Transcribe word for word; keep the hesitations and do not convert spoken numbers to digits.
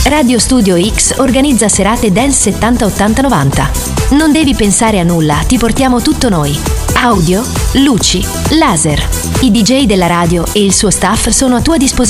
Radio Studio X organizza serate Dance settanta ottanta novanta. Non devi pensare a nulla, ti portiamo tutto noi. Audio, luci, laser. I D J della radio e il suo staff sono a tua disposizione.